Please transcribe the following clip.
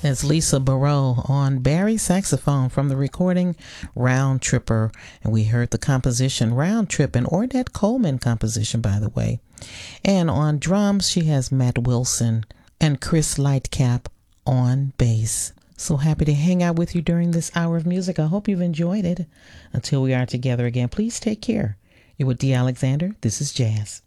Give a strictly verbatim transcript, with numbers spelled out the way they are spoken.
That's Lisa Barreau on Barry saxophone from the recording Round Tripper. And we heard the composition Round Trip, an Ornette Coleman composition, by the way. And on drums, she has Matt Wilson and Chris Lightcap on bass. So happy to hang out with you during this hour of music. I hope you've enjoyed it. Until we are together again, please take care. You're with Dee Alexander. This is Jazz.